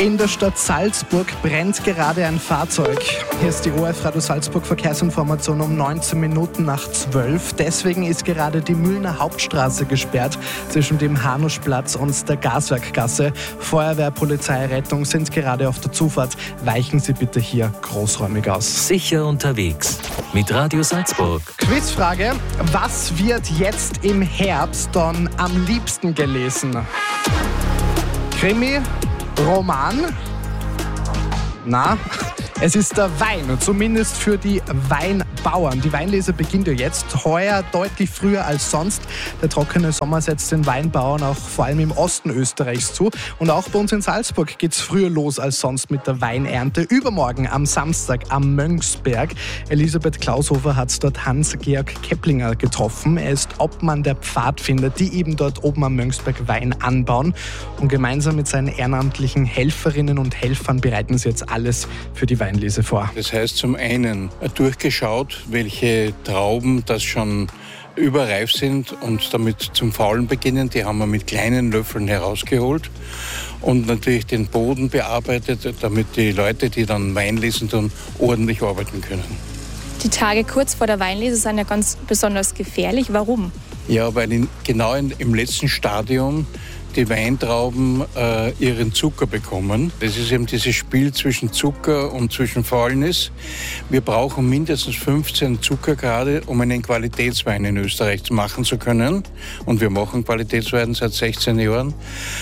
In der Stadt Salzburg brennt gerade ein Fahrzeug. Hier ist die ORF Radio Salzburg Verkehrsinformation um 19 Minuten nach 12. Deswegen ist gerade die Mühlner Hauptstraße gesperrt zwischen dem Hanuschplatz und der Gaswerkgasse. Feuerwehr, Polizei, Rettung sind gerade auf der Zufahrt. Weichen Sie bitte hier großräumig aus. Sicher unterwegs mit Radio Salzburg. Quizfrage: Was wird jetzt im Herbst dann am liebsten gelesen? Krimi? Roman? Na, es ist der Wein, zumindest für die Weinbauern. Die Weinlese beginnt ja jetzt, heuer deutlich früher als sonst. Der trockene Sommer setzt den Weinbauern auch vor allem im Osten Österreichs zu. Und auch bei uns in Salzburg geht es früher los als sonst mit der Weinernte. Übermorgen am Samstag am Mönchsberg. Elisabeth Klaushofer hat dort Hans-Georg Keplinger getroffen. Er ist Obmann der Pfadfinder, die eben dort oben am Mönchsberg Wein anbauen. Und gemeinsam mit seinen ehrenamtlichen Helferinnen und Helfern bereiten sie jetzt alles für die Weinlese vor. Das heißt zum einen durchgeschaut, welche Trauben das schon überreif sind und damit zum Faulen beginnen. Die haben wir mit kleinen Löffeln herausgeholt und natürlich den Boden bearbeitet, damit die Leute, die dann Wein lesen tun, ordentlich arbeiten können. Die Tage kurz vor der Weinlese sind ja ganz besonders gefährlich. Warum? Ja, weil genau im letzten Stadium die Weintrauben ihren Zucker bekommen. Das ist eben dieses Spiel zwischen Zucker und zwischen Fäulnis. Wir brauchen mindestens 15 Zuckergrade, um einen Qualitätswein in Österreich machen zu können. Und wir machen Qualitätswein seit 16 Jahren.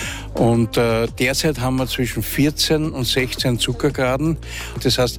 Und derzeit haben wir zwischen 14 und 16 Zuckergraden. Das heißt,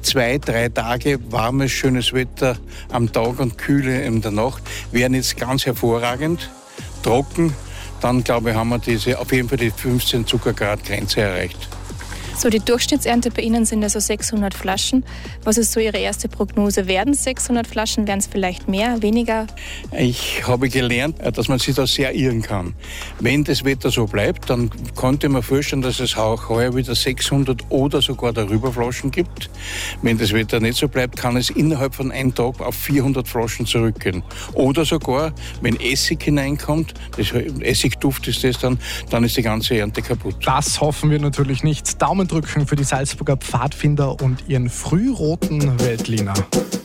2-3 Tage warmes, schönes Wetter am Tag und Kühle in der Nacht wären jetzt ganz hervorragend, trocken. Dann, glaube ich, haben wir auf jeden Fall die 15 Zuckergrad-Grenze erreicht. So, die Durchschnittsernte bei Ihnen sind ja so 600 Flaschen. Was ist so Ihre erste Prognose? Werden es 600 Flaschen? Werden es vielleicht mehr, weniger? Ich habe gelernt, dass man sich da sehr irren kann. Wenn das Wetter so bleibt, dann konnte man vorstellen, dass es auch heuer wieder 600 oder sogar darüber Flaschen gibt. Wenn das Wetter nicht so bleibt, kann es innerhalb von einem Tag auf 400 Flaschen zurückgehen. Oder sogar, wenn Essig hineinkommt, Essigduft ist das dann ist die ganze Ernte kaputt. Das hoffen wir natürlich nicht. Daumen drücken für die Salzburger Pfadfinder und ihren frühroten Veltliner.